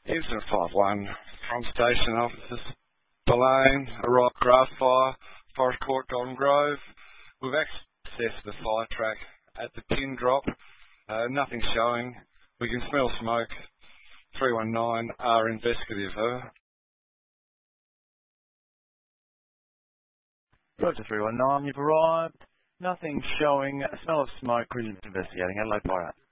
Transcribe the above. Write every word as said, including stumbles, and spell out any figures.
Incident five one from station officers. Delane, arrived grass fire, Forest Court, Golden Grove. We've accessed the fire track at the pin drop. Uh, nothing showing. We can smell smoke. three one nine are investigative. Uh, Roger three one nine, you've arrived. Nothing showing. Smell of smoke. Cruising investigating. Adelaide Fire.